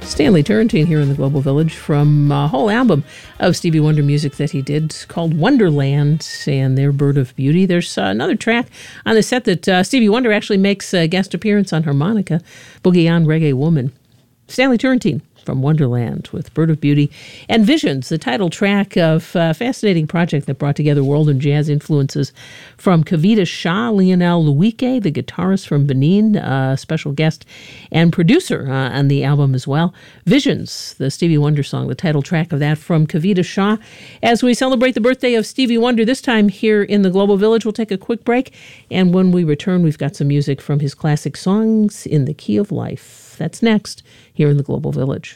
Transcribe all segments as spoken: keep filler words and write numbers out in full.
Stanley Turrentine here in the Global Village from a whole album of Stevie Wonder music that he did called Wonderland and their Bird of Beauty. There's uh, another track on the set that uh, Stevie Wonder actually makes a guest appearance on harmonica, Boogie On Reggae Woman. Stanley Turrentine from Wonderland with Bird of Beauty and Visions, the title track of a fascinating project that brought together world and jazz influences from Kavita Shah, Lionel Luike, the guitarist from Benin, a special guest and producer uh, on the album as well. Visions, the Stevie Wonder song, the title track of that from Kavita Shah. As we celebrate the birthday of Stevie Wonder, this time here in the Global Village, we'll take a quick break. And when we return, we've got some music from his classic songs in the Key of Life. That's next here in the Global Village.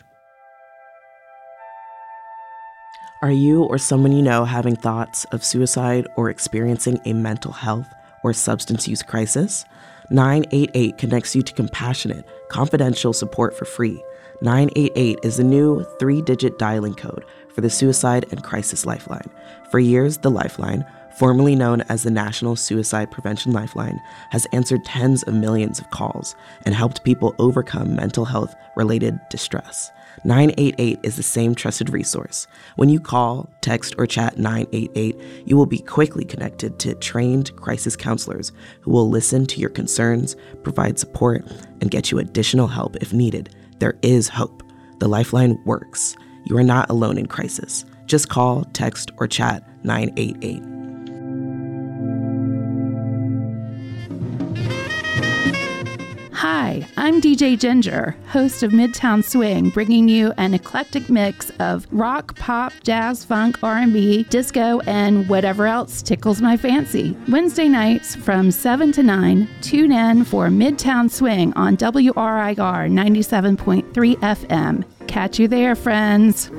Are you or someone you know having thoughts of suicide or experiencing a mental health or substance use crisis? nine eight eight connects you to compassionate, confidential support for free. nine eight eight is the new three-digit dialing code for the Suicide and Crisis Lifeline. For years, the Lifeline, formerly known as the National Suicide Prevention Lifeline, has answered tens of millions of calls and helped people overcome mental health-related distress. nine eight eight is the same trusted resource. When you call, text, or chat nine eight eight, you will be quickly connected to trained crisis counselors who will listen to your concerns, provide support, and get you additional help if needed. There is hope. The Lifeline works. You are not alone in crisis. Just call, text, or chat nine eight eight. Hi, I'm D J Ginger, host of Midtown Swing, bringing you an eclectic mix of rock, pop, jazz, funk, R and B, disco, and whatever else tickles my fancy. Wednesday nights from seven to nine, tune in for Midtown Swing on W R I R ninety-seven point three F M. Catch you there, friends.